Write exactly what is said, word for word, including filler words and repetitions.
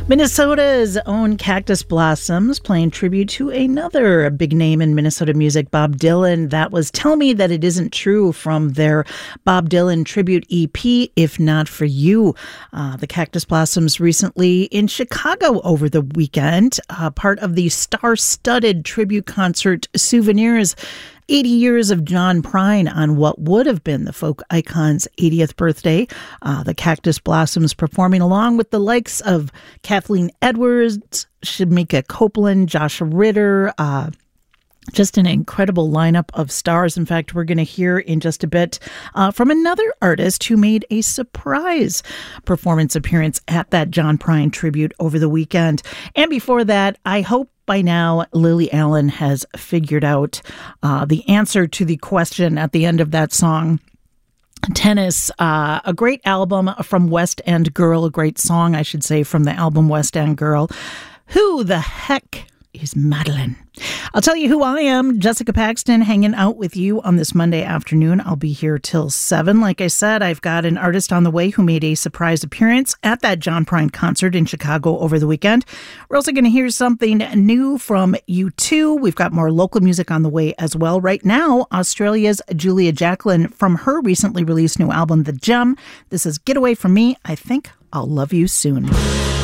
Minnesota's own Cactus Blossoms playing tribute to another big name in Minnesota music, Bob Dylan. That was Tell Me That It Isn't True from their Bob Dylan tribute E P, If Not For You. Uh, the Cactus Blossoms recently in Chicago over the weekend, uh, part of the star-studded tribute concert Souvenirs. eighty years of John Prine on what would have been the folk icon's eightieth birthday. Uh, the Cactus Blossoms performing along with the likes of Kathleen Edwards, Shamika Copeland, Joshua Ritter, uh, just an incredible lineup of stars. In fact, we're going to hear in just a bit uh, from another artist who made a surprise performance appearance at that John Prine tribute over the weekend. And before that, I hope by now Lily Allen has figured out uh, the answer to the question at the end of that song. Tennis, uh, a great album from West End Girl, a great song, I should say, from the album West End Girl. Who the heck is Madeline? I'll tell you who I am, Jessica Paxton, hanging out with you on this Monday afternoon. I'll be here till seven. Like I said, I've got an artist on the way who made a surprise appearance at that John Prine concert in Chicago over the weekend. We're also going to hear something new from U two. We've got more local music on the way as well. Right now, Australia's Julia Jacklin from her recently released new album, The Gem. This is Get Away From Me. I Think I'll Love You Soon.